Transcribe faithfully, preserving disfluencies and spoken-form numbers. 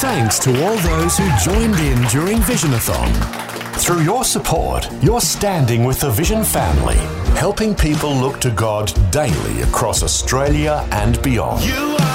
thanks to all those who joined in during Visionathon. Through your support, you're standing with the Vision family, helping people look to God daily across Australia and beyond. You are